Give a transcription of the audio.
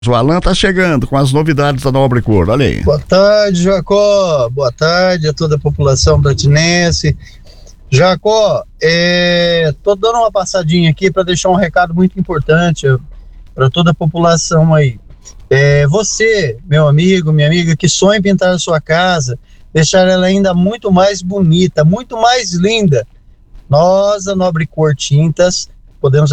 O Alan tá chegando com as novidades da Nobre Cor, olha aí. Boa tarde, Jacó. Boa tarde a toda a população bratinense. Jacó, tô dando uma passadinha aqui para deixar um recado muito importante para toda a população aí. Você, meu amigo, minha amiga, que sonha em pintar a sua casa, deixar ela ainda muito mais bonita, muito mais linda. Nós, a Nobre Cor Tintas, podemos